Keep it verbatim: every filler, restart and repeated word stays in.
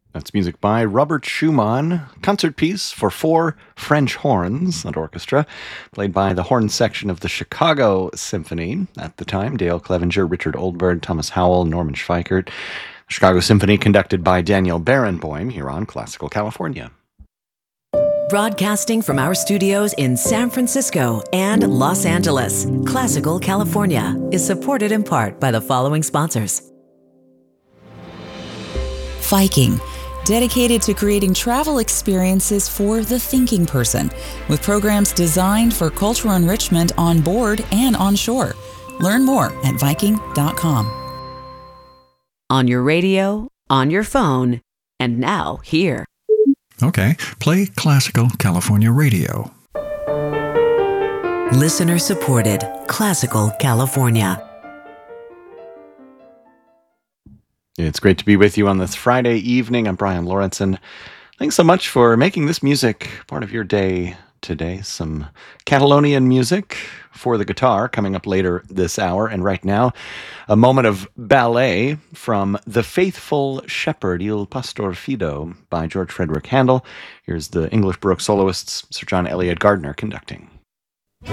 That's music by Robert Schumann, concert piece for four French horns and orchestra, played by the horn section of the Chicago Symphony. At the time, Dale Clevenger, Richard Oldberg, Thomas Howell, Norman Schweikert. The Chicago Symphony conducted by Daniel Barenboim here on Classical California. Broadcasting from our studios in San Francisco and Los Angeles, Classical California is supported in part by the following sponsors. Viking, dedicated to creating travel experiences for the thinking person, with programs designed for cultural enrichment on board and on shore. Learn more at viking dot com. On your radio, on your phone, and now here. Okay, play Classical California Radio. Listener supported Classical California. It's great to be with you on this Friday evening. I'm Brian Lawrenson. Thanks so much for making this music part of your day today. Some Catalonian music for the guitar coming up later this hour. And right now, a moment of ballet from The Faithful Shepherd, Il Pastor Fido, by George Frederick Handel. Here's the English Baroque soloists, Sir John Eliot Gardiner, conducting.